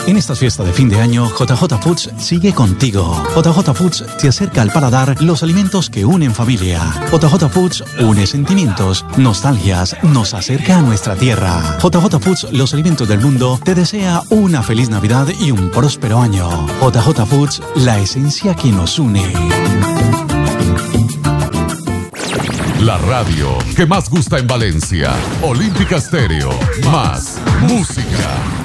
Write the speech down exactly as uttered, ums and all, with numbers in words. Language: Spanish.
En estas fiestas de fin de año, J J Foods sigue contigo. J J Foods te acerca al paladar los alimentos que unen familia. J J Foods une sentimientos, nostalgias, nos acerca a nuestra tierra. J J Foods, los alimentos del mundo, te desea una feliz Navidad y un próspero año. J J Foods, la esencia que nos une. La radio que más gusta en Valencia. Olímpica Estéreo. Más música.